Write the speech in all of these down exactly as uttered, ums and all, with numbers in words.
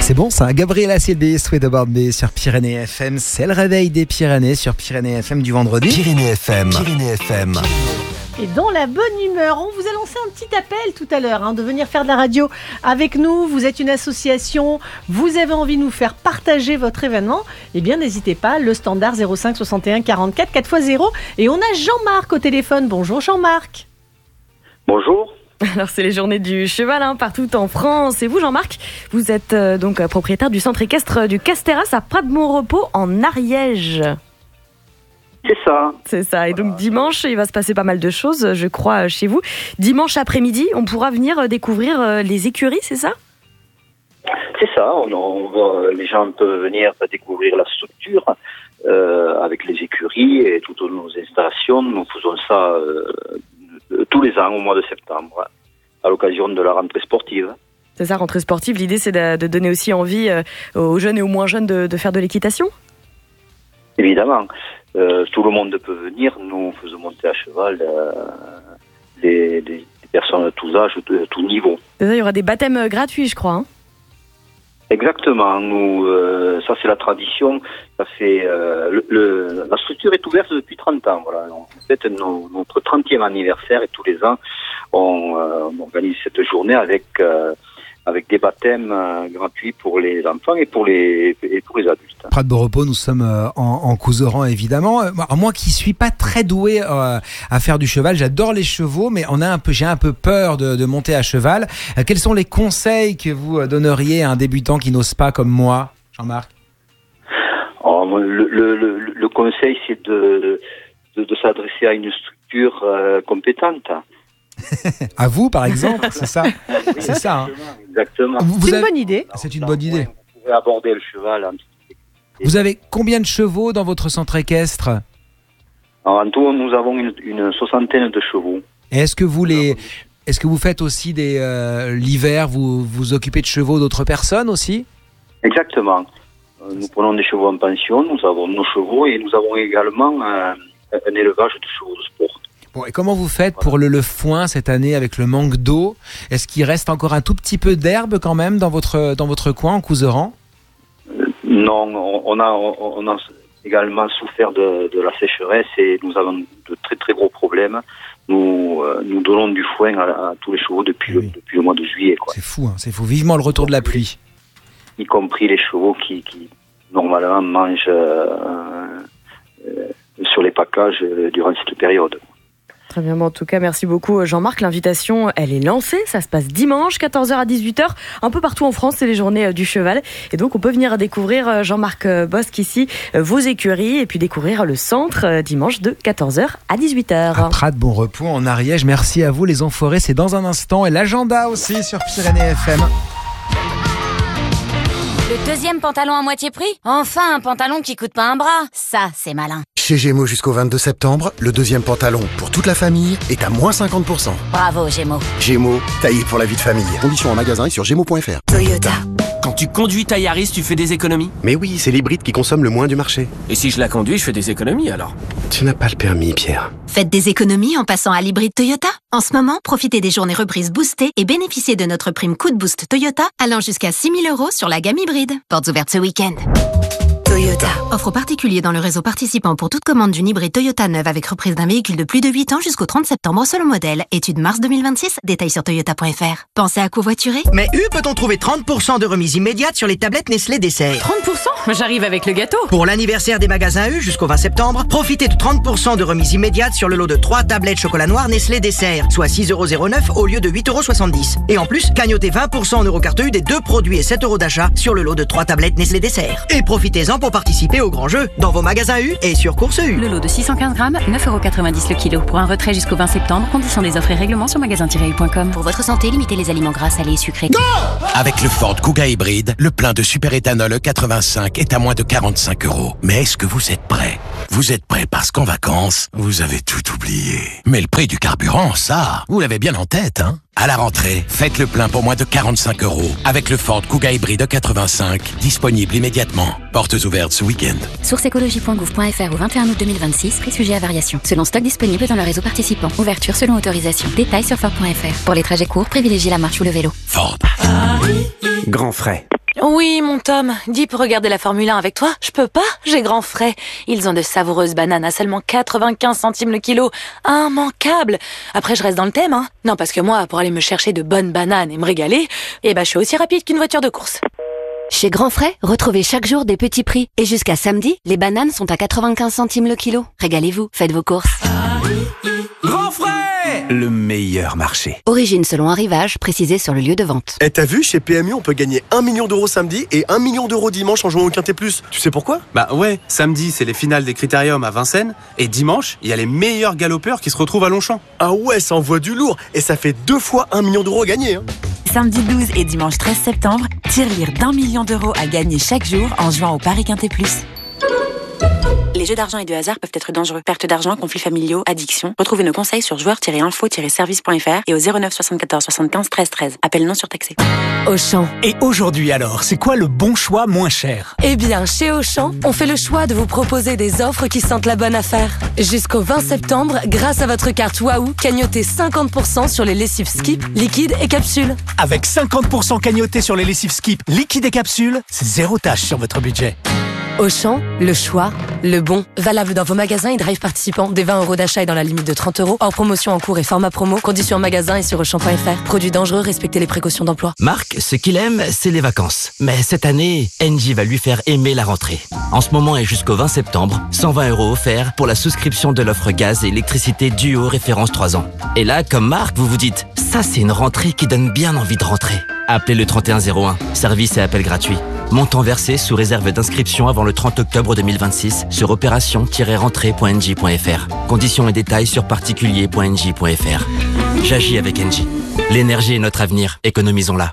C'est bon ça, Gabriel Acier, Sweet About Me sur Pyrénées F M. C'est le réveil des Pyrénées sur Pyrénées F M du vendredi. Pyrénées F M. Pyrénées F M. Et dans la bonne humeur, on vous a lancé un petit appel tout à l'heure hein, de venir faire de la radio avec nous. Vous êtes une association, vous avez envie de nous faire partager votre événement. Eh bien, n'hésitez pas, le standard zéro cinq soixante et un quarante-quatre quatre fois zéro. Et on a Jean-Marc au téléphone. Bonjour Jean-Marc. Bonjour. Alors c'est les journées du cheval hein, partout en France. Et vous Jean-Marc, vous êtes euh, donc euh, propriétaire du centre équestre du Casterras à Prat-de-Mon-Repos en Ariège. C'est ça. C'est ça. Et donc dimanche, il va se passer pas mal de choses, je crois, chez vous. Dimanche après-midi, on pourra venir découvrir les écuries, c'est ça ? C'est ça. On, on va, les gens peuvent venir découvrir la structure euh, avec les écuries et toutes nos installations. Nous faisons ça euh, tous les ans au mois de septembre, à l'occasion de la rentrée sportive. C'est ça, rentrée sportive. L'idée, c'est de, de donner aussi envie euh, aux jeunes et aux moins jeunes de, de faire de l'équitation ? Évidemment. Euh, tout le monde peut venir. Nous faisons monter à cheval euh, des, des personnes de tous âges, de, de tout niveau. Il y aura des baptêmes gratuits, je crois. Hein. Exactement. Nous, euh, ça c'est la tradition. Ça fait euh, le, le, la structure est ouverte depuis trente ans. Voilà. En fait, nos, notre trentième anniversaire et tous les ans, on, euh, on organise cette journée avec euh, avec des baptêmes euh, gratuits pour les enfants et pour les et pour les adultes. Prat-de-Mon-Repos, nous sommes euh, en, en Couserans évidemment. Euh, moi qui suis pas très doué euh, à faire du cheval, j'adore les chevaux, mais on a un peu, j'ai un peu peur de, de monter à cheval. Euh, quels sont les conseils que vous donneriez à un débutant qui n'ose pas comme moi, Jean-Marc ? Oh, le, le, le, le conseil, c'est de, de, de s'adresser à une structure euh, compétente. À vous, par exemple, c'est ça. Oui, c'est ça. Hein. Exactement. Vous C'est avez... une bonne idée. C'est une bonne idée. Vous pouvez aborder le cheval. Hein. Vous avez combien de chevaux dans votre centre équestre ? Alors, en tout, nous avons une, une soixantaine de chevaux. Et est-ce que vous les, est-ce que vous faites aussi des euh, l'hiver, vous vous occupez de chevaux d'autres personnes aussi ? Exactement. Nous prenons des chevaux en pension, nous avons nos chevaux et nous avons également euh, un élevage de chevaux de sport. Bon, et comment vous faites pour le, le foin cette année avec le manque d'eau ? Est-ce qu'il reste encore un tout petit peu d'herbe quand même dans votre, dans votre coin en Couserans ? euh, Non, on, on, a, on a également souffert de, de la sécheresse et nous avons de très très gros problèmes. Nous, euh, nous donnons du foin à, à tous les chevaux depuis, oui. le, depuis le mois de juillet. Quoi. C'est fou, hein, c'est fou. Vivement le retour de la pluie. Y compris les chevaux qui, qui normalement mangent euh, euh, sur les packages euh, durant cette période. Très bien, en tout cas, merci beaucoup Jean-Marc. L'invitation, elle est lancée. Ça se passe dimanche, quatorze heures à dix-huit heures. Un peu partout en France, c'est les journées du cheval. Et donc, on peut venir découvrir, Jean-Marc Bosc ici, vos écuries et puis découvrir le centre dimanche de quatorze heures à dix-huit heures. À Prat-de-Mon-Repos en Ariège. Merci à vous les Enfoirés. C'est dans un instant. Et l'agenda aussi sur Pyrénées F M. Le deuxième pantalon à moitié prix ? Enfin, un pantalon qui coûte pas un bras. Ça, c'est malin. Chez Gémeaux jusqu'au vingt-deux septembre, le deuxième pantalon pour toute la famille est à moins cinquante pour cent. Bravo, Gémeaux. Gémeaux, taillé pour la vie de famille. Conditions en magasin et sur gémeaux point f r. Toyota. Quand tu conduis ta Yaris, tu fais des économies ? Mais oui, c'est l'hybride qui consomme le moins du marché. Et si je la conduis, je fais des économies alors ? Tu n'as pas le permis, Pierre. Faites des économies en passant à l'hybride Toyota. En ce moment, profitez des journées reprises boostées et bénéficiez de notre prime coup de boost Toyota allant jusqu'à six mille euros sur la gamme hybride. Portes ouvertes ce week-end. Toyota. Offre particulier dans le réseau participant pour toute commande d'une hybride Toyota neuve avec reprise d'un véhicule de plus de huit ans jusqu'au trente septembre selon modèle. Étude mars deux mille vingt-six. Détails sur toyota point f r. Pensez à covoiturer ? Mais U peut-on trouver trente pour cent de remise immédiate sur les tablettes Nestlé Dessert ? trente pour cent ? J'arrive avec le gâteau. Pour l'anniversaire des magasins U jusqu'au vingt septembre, profitez de trente pour cent de remise immédiate sur le lot de trois tablettes chocolat noir Nestlé Dessert, soit six euros zéro neuf au lieu de huit euros soixante-dix. Et en plus, cagnotez vingt pour cent en eurocarte U des deux produits et sept euros d'achat sur le lot de trois tablettes Nestlé Dessert. Et profitez-en pour participer au grand jeu dans vos magasins U et sur Course U. Le lot de six cent quinze grammes, neuf euros quatre-vingt-dix le kilo. Pour un retrait jusqu'au vingt septembre, conditions des offres et règlements sur magasin tiret u point com. Pour votre santé, limitez les aliments gras, salés et sucrés. Go! Avec le Ford Kuga hybride, le plein de superéthanol E quatre-vingt-cinq est à moins de quarante-cinq euros. Mais est-ce que vous êtes prêts ? Vous êtes prêts parce qu'en vacances, vous avez tout oublié. Mais le prix du carburant, ça, vous l'avez bien en tête, hein ? À la rentrée, faites le plein pour moins de quarante-cinq euros avec le Ford Kuga hybride E quatre-vingt-cinq, disponible immédiatement. Portes ouvertes ce week-end. source écologie point gouv point f r au vingt et un août deux mille vingt-six, prix sujet à variation. Selon stock disponible dans le réseau participant. Ouverture selon autorisation. Détails sur ford point f r. Pour les trajets courts, privilégiez la marche ou le vélo. Ford. Grand frais. Oui, mon Tom, dis pour regarder la Formule un avec toi. Je peux pas, j'ai grand frais. Ils ont de savoureuses bananes à seulement quatre-vingt-quinze centimes le kilo. Immanquable. Après, je reste dans le thème, hein. Non, parce que moi, pour aller me chercher de bonnes bananes et me régaler, eh ben, je suis aussi rapide qu'une voiture de course. Chez Grand Frais, retrouvez chaque jour des petits prix. Et jusqu'à samedi, les bananes sont à quatre-vingt-quinze centimes le kilo. Régalez-vous, faites vos courses. Grand Frais, le meilleur marché. Origine selon arrivage, précisé sur le lieu de vente. Et t'as vu, chez P M U, on peut gagner un million d'euros samedi et un million d'euros dimanche en jouant au Quintet Plus. Tu sais pourquoi? Bah ouais, samedi, c'est les finales des Critériums à Vincennes. Et dimanche, il y a les meilleurs galopeurs qui se retrouvent à Longchamp. Ah ouais, ça envoie du lourd. Et ça fait deux fois un million d'euros à gagner, hein. Samedi douze et dimanche treize septembre, tirelire d'un million d'euros à gagner chaque jour en jouant au Paris Quintet Plus. Les jeux d'argent et de hasard peuvent être dangereux. Perte d'argent, conflits familiaux, addiction. Retrouvez nos conseils sur joueurs tiret info tiret service point f r et au zéro neuf soixante-quatorze soixante-quinze treize treize. Appel non surtaxé. Auchan. Et aujourd'hui alors, c'est quoi le bon choix moins cher? Eh bien, chez Auchan, on fait le choix de vous proposer des offres qui sentent la bonne affaire. Jusqu'au vingt septembre, grâce à votre carte Waouh, cagnotez cinquante pour cent sur les lessives Skip, liquides et capsules. Avec cinquante pour cent cagnotés sur les lessives Skip, liquides et capsules, c'est zéro tâche sur votre budget. Auchan, le choix, le bon. Valable dans vos magasins et drive participants. Des vingt euros d'achat et dans la limite de trente euros. Hors promotion en cours et format promo. Conditions en magasin et sur auchan point f r. Produits dangereux, respectez les précautions d'emploi. Marc, ce qu'il aime, c'est les vacances. Mais cette année, Engie va lui faire aimer la rentrée. En ce moment et jusqu'au vingt septembre, cent vingt euros offerts pour la souscription de l'offre gaz et électricité Duo référence trois ans. Et là, comme Marc, vous vous dites, ça c'est une rentrée qui donne bien envie de rentrer. Appelez le trente et un zéro un. Service et appel gratuit. Montant versé sous réserve d'inscription avant le trente octobre deux mille vingt-six sur opération tiret rentrée point engie point f r. Conditions et détails sur particulier point engie point f r. J'agis avec Engie. L'énergie est notre avenir. Économisons-la.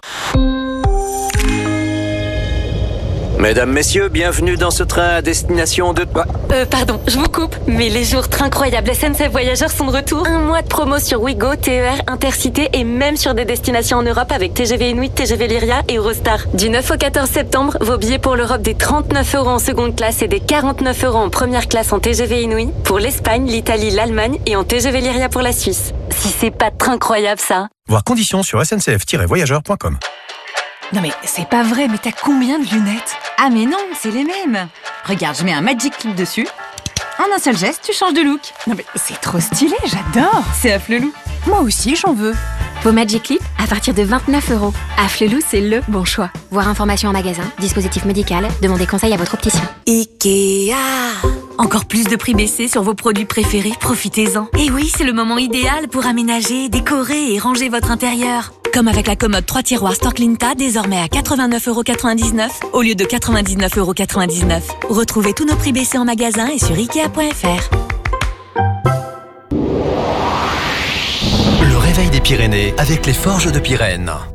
Mesdames, messieurs, bienvenue dans ce train à destination de... Euh, pardon, je vous coupe, mais les jours incroyables S N C F Voyageurs sont de retour. Un mois de promo sur Ouigo, T E R, Intercité et même sur des destinations en Europe avec T G V Inuit, T G V Lyria et Eurostar. Du neuf au quatorze septembre, vos billets pour l'Europe des trente-neuf euros en seconde classe et des quarante-neuf euros en première classe en T G V Inuit. Pour l'Espagne, l'Italie, l'Allemagne et en T G V Lyria pour la Suisse. Si c'est pas incroyable ça. Voir conditions sur S N C F tiret voyageurs point com. Non mais c'est pas vrai, mais t'as combien de lunettes? Ah mais non, c'est les mêmes. Regarde, je mets un Magic Clip dessus. En un seul geste, tu changes de look. Non mais c'est trop stylé, j'adore. C'est Afflelou. Moi aussi, j'en veux. Vos Magic Clip à partir de vingt-neuf euros. Afflelou, c'est le bon choix. Voir information en magasin, dispositif médical, demandez conseil à votre opticien. Ikea. Encore plus de prix baissés sur vos produits préférés, profitez-en. Et oui, c'est le moment idéal pour aménager, décorer et ranger votre intérieur. Comme avec la commode trois tiroirs Storklinta, désormais à quatre-vingt-neuf euros quatre-vingt-dix-neuf au lieu de quatre-vingt-dix-neuf euros quatre-vingt-dix-neuf. Retrouvez tous nos prix baissés en magasin et sur ikea point f r. Le réveil des Pyrénées avec les Forges de Pyrène.